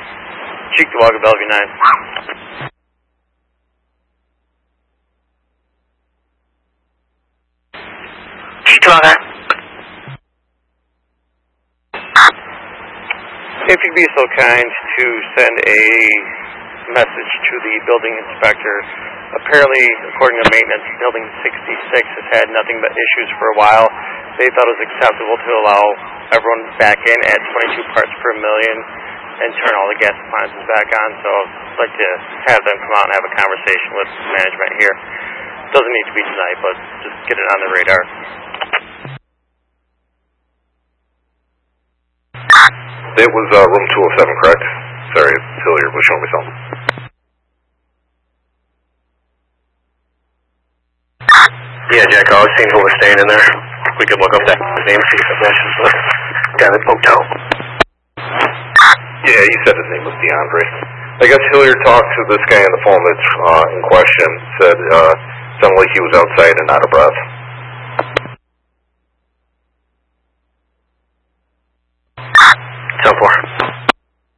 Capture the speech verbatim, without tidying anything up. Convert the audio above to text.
Cheek to Walker, Bellevue nine. Cheek to Walker. If you'd be so kind to send a message to the building inspector. Apparently, according to maintenance, building sixty-six has had nothing but issues for a while. They thought it was acceptable to allow everyone back in at twenty-two parts per million and turn all the gas appliances back on. So I'd like to have them come out and have a conversation with management here. Doesn't need to be tonight, but just get it on the radar. It was uh, room two oh seven, correct? Sorry, Hilliard was showing me something. Yeah, Jack, I was seeing who was staying in there. We could look up that name, see if it matches the guy that poked out. Yeah, he said his name was DeAndre. I guess Hilliard talked to this guy on the phone that's uh, in question, said uh, sounded like he was outside and out of breath. ten four.